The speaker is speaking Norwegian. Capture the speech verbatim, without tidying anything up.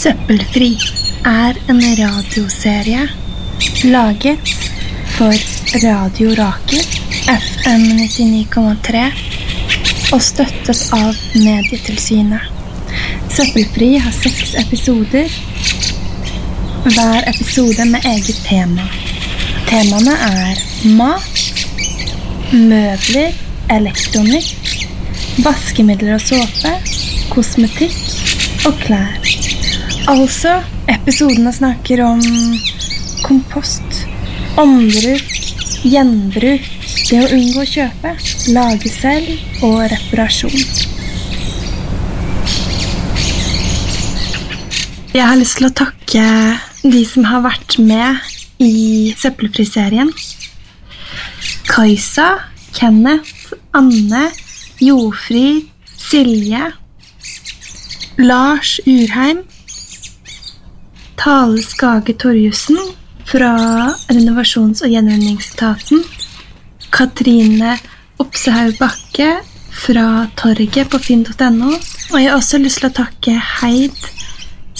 Søppelfri er en radioserie laget for Radio Rakel F M nittini komma tre og støttet av Medietilsynet. Søppelfri har seks episoder, hver episode med eget tema. Temaene er mat, møbler, elektronikk, vaskemidler og såpe, kosmetikk og klær. Altså, episodene snakker om kompost, ombruk, gjenbruk, det å unngå å kjøpe, lage selv og reparasjon. Jeg har lyst til å takke de som har vært med i Søppelfri-serien. Kajsa, Kenneth, Anne, Jofrid, Silje, Lars Urheim, Tale Skage Torjussen fra Renovasjons- og gjenvinningsetaten, Katrine Opsehaug Bakke fra Torget på finn punktum no, og jeg har også lyst til å takke Heid